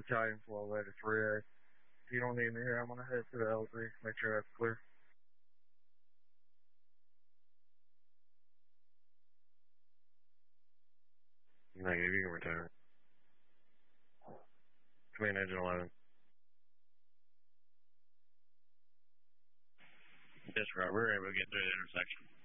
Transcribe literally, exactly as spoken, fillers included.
Battalion flow letter three A. If you don't need me here, I'm going to head to the L three. Make sure that's clear. Negative, you can return. Command Engine eleven. Disregard, we were able to get through the intersection.